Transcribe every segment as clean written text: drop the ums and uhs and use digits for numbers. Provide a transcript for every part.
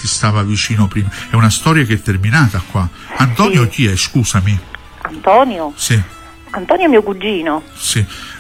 ti stava vicino prima. È una storia che è terminata qua. Antonio Sì. chi è? Scusami. Antonio? Sì. Antonio è mio cugino. Sì.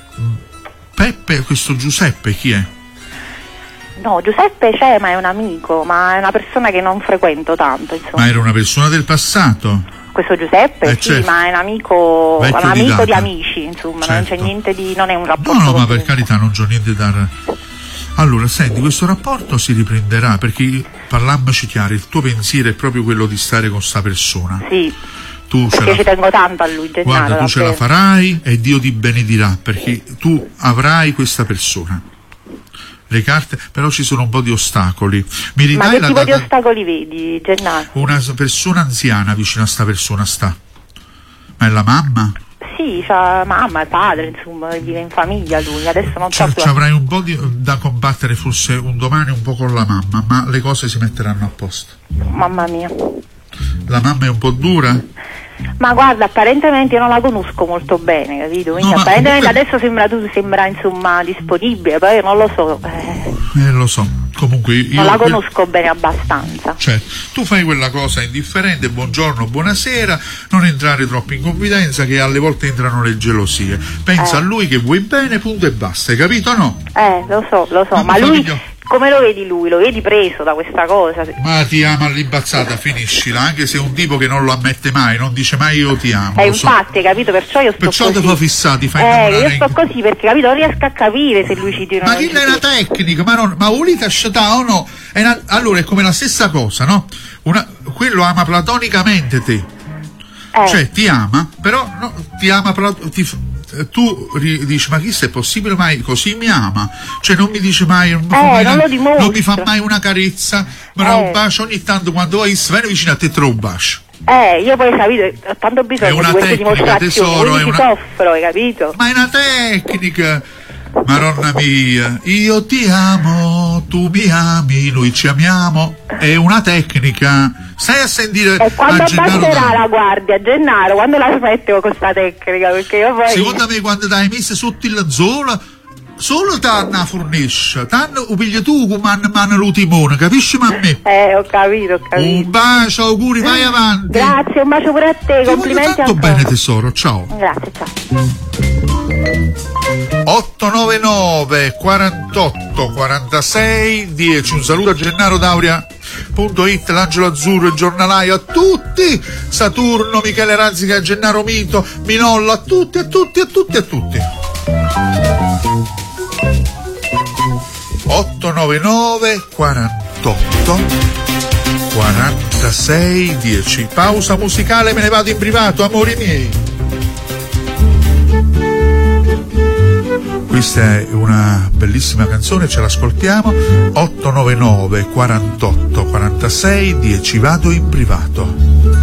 Peppe, questo Giuseppe chi è? No, Giuseppe c'è, ma è un amico, ma è una persona che non frequento tanto, insomma. Ma era una persona del passato? Questo Giuseppe, sì, certo. ma è un amico di data. amici, insomma, non c'è Certo. niente di, non è un rapporto. No, ma per così. carità non c'ho niente da... Allora, senti, questo rapporto si riprenderà, perché parliamoci chiaro, il tuo pensiero è proprio quello di stare con sta persona. Sì, Tu ce perché la... ci tengo tanto a lui, Gennaro. Guarda, tu ce la davvero. farai e Dio ti benedirà, perché tu avrai questa persona. Le carte, però ci sono un po' di ostacoli. Mi Ma ridai che la tipo di data... ostacoli vedi, Gennaro? Una persona anziana vicino a sta persona sta. Ma è la mamma? Sì, c'ha mamma e padre, insomma, vive in famiglia lui, adesso non so più. Ci avrai un po' da combattere forse un domani un po' con la mamma, ma le cose si metteranno a posto. Mamma mia. La mamma è un po' dura? Ma guarda, apparentemente io non la conosco molto bene, capito? Quindi No, ma apparentemente comunque... adesso tu sembra insomma disponibile, poi io non lo so. Lo so. Comunque io Non la conosco bene abbastanza. Certo, tu fai quella cosa indifferente, buongiorno, buonasera, non entrare troppo in confidenza che alle volte entrano le gelosie. Pensa a lui che vuoi bene, punto e basta, hai capito o no? Lo so, No, ma lui, figlio. come lo vedi lui? Lo vedi preso da questa cosa? Ma ti ama all'imbazzata, finiscila, anche se è un tipo che non lo ammette mai, non dice mai io ti amo. Lo so. Infatti, capito? Perciò io sto Perciò così. ti fa fissati, fai innamorare io sto così perché, capito, non riesco a capire se lui ci tira o Ma non chi ci è una tira. tecnica? Ma volete sciatà o no? Allora è come la stessa cosa, no? Quello ama platonicamente te. Cioè ti ama, però no, ti ama tu dici ma chissà è possibile mai così mi ama, cioè non mi dice mai non mi fa mai una carezza, ma un bacio ogni tanto quando vai viene vicino a te te lo bacio. Io poi capito, ho tanto bisogno di queste dimostrazioni, tesoro, quindi ti soffro, hai capito? Ma è una tecnica. Madonna mia, io ti amo, tu mi ami, noi ci amiamo, è una tecnica. Stai a sentire. E quando abbasserà la guardia, Gennaro, quando la smetti con questa tecnica? Perché io poi. Secondo me quando dai messo sotto il solo tanna fornisce, tanna lo pigli tu come mano lo timone, capisci ma a me? Ho capito. Un bacio, auguri, vai avanti. Grazie, un bacio pure a te, complimenti tanto ancora. bene tesoro, ciao. Grazie, ciao. 899 48 46 10. Un saluto a Gennaro Dauria.it, l'Angelo Azzurro, il giornalaio, a tutti, Saturno, Michele Razzica, Gennaro Mito, Minolla, a tutti. 899 48 46 10. Pausa musicale, me ne vado in privato, amori miei. Questa è una bellissima canzone, ce l'ascoltiamo. 899 48 46 10. Vado in privato.